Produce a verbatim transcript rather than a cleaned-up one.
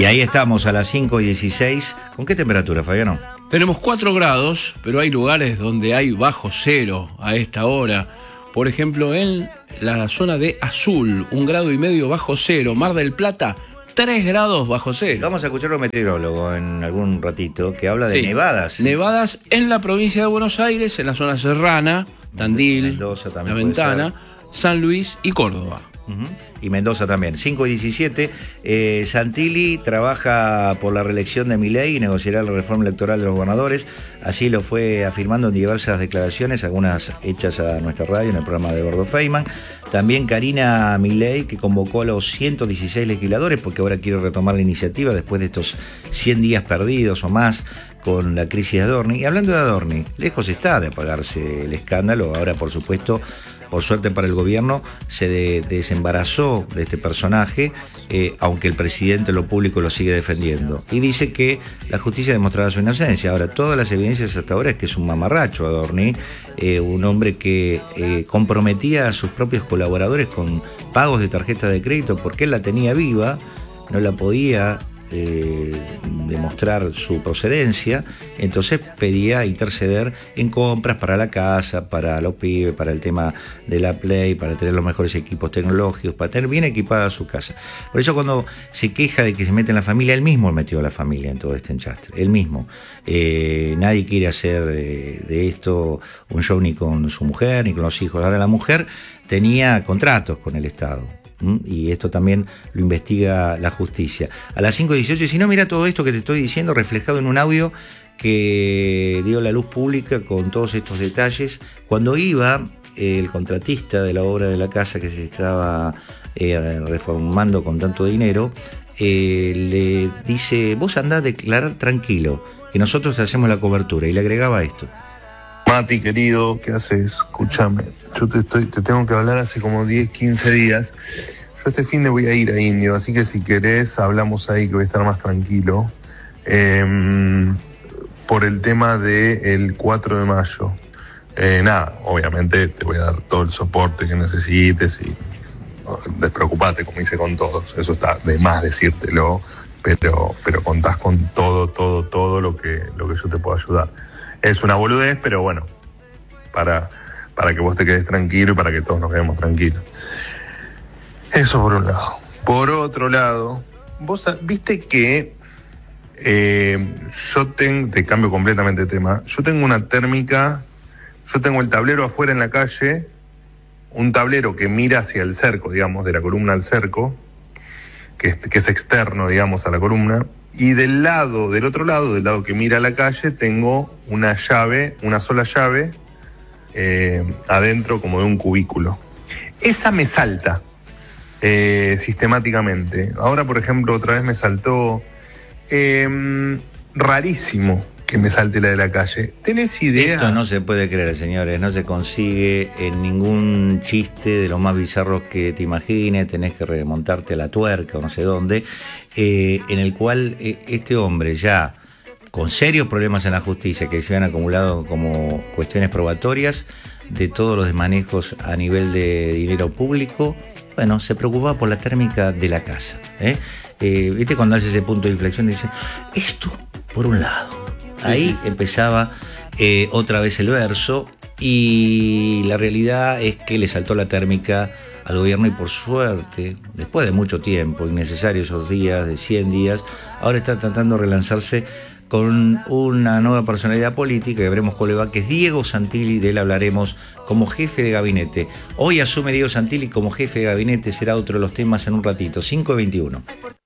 Y ahí estamos a las cinco y dieciséis. ¿Con qué temperatura, Fabiano? Tenemos cuatro grados, pero hay lugares donde hay bajo cero a esta hora. Por ejemplo, en la zona de Azul, un grado y medio bajo cero. Mar del Plata, tres grados bajo cero. Vamos a escuchar a un meteorólogo en algún ratito que habla de sí, nevadas. Nevadas en la provincia de Buenos Aires, en la zona serrana, Tandil, Mendoza también, La Ventana, San Luis y Córdoba. Uh-huh. Y Mendoza también. cinco y diecisiete. Eh, Santilli trabaja por la reelección de Milei y negociará la reforma electoral de los gobernadores. Así lo fue afirmando en diversas declaraciones, algunas hechas a nuestra radio en el programa de Gordo Feynman. También Karina Milei, que convocó a los ciento dieciséis legisladores, porque ahora quiere retomar la iniciativa después de estos cien días perdidos o más con la crisis de Adorni. Y hablando de Adorni, lejos está de apagarse el escándalo. Ahora, por supuesto, por suerte para el gobierno, se de, desembarazó de este personaje, eh, aunque el presidente lo público lo sigue defendiendo. Y dice que la justicia demostrará su inocencia. Ahora, todas las evidencias hasta ahora es que es un mamarracho Adorni, eh, un hombre que eh, comprometía a sus propios colaboradores con pagos de tarjeta de crédito porque él la tenía viva, no la podía Eh, demostrar su procedencia, entonces pedía interceder en compras para la casa, para los pibes, para el tema de la Play, para tener los mejores equipos tecnológicos, para tener bien equipada su casa. Por eso cuando se queja de que se mete en la familia, él mismo metió a la familia en todo este enchastre, él mismo. Eh, nadie quiere hacer eh, de esto un show ni con su mujer, ni con los hijos. Ahora la mujer tenía contratos con el Estado. Y esto también lo investiga la justicia. A las cinco y dieciocho, y si no, mira todo esto que te estoy diciendo reflejado en un audio que dio la luz pública con todos estos detalles. Cuando iba el contratista de la obra de la casa que se estaba eh, reformando con tanto dinero, eh, le dice: vos andá a declarar tranquilo, que nosotros hacemos la cobertura. Y le agregaba esto: Mati, querido, ¿qué haces? Escúchame, yo te, estoy, te tengo que hablar hace como diez, quince días. Yo este fin de voy a ir a Indio, así que si querés hablamos ahí, que voy a estar más tranquilo. Eh, por el tema del cuatro de mayo. Eh, nada, obviamente te voy a dar todo el soporte que necesites y no, despreocupate, como hice con todos. Eso está de más decírtelo, pero, pero contás con todo, todo, todo lo que, lo que yo te puedo ayudar. Es una boludez, pero bueno, para, para que vos te quedes tranquilo y para que todos nos quedemos tranquilos. Eso por un lado. Por otro lado, vos viste que eh, yo tengo, te cambio completamente de tema, yo tengo una térmica, yo tengo el tablero afuera en la calle, un tablero que mira hacia el cerco, digamos, de la columna al cerco, que es, que es externo, digamos, a la columna. Y del lado, del otro lado, del lado que mira a la calle, tengo una llave, una sola llave, eh, adentro como de un cubículo. Esa me salta eh, sistemáticamente. Ahora, por ejemplo, otra vez me saltó. Eh, rarísimo que me salte la de la calle. ¿Tenés idea? Esto no se puede creer, señores, no se consigue en ningún chiste de los más bizarros que te imagines. Tenés que remontarte a la tuerca o no sé dónde, eh, en el cual eh, este hombre ya con serios problemas en la justicia que se han acumulado como cuestiones probatorias de todos los desmanejos a nivel de dinero público, bueno, se preocupaba por la térmica de la casa, ¿eh? Eh, ¿Viste cuando hace ese punto de inflexión? Dice, esto por un lado. Ahí empezaba eh, otra vez el verso, y la realidad es que le saltó la térmica al gobierno y por suerte, después de mucho tiempo, innecesario esos días, de cien días, ahora está tratando de relanzarse con una nueva personalidad política, que veremos cuál le va, que es Diego Santilli. De él hablaremos como jefe de gabinete. Hoy asume Diego Santilli como jefe de gabinete, será otro de los temas en un ratito, cinco y veintiuno.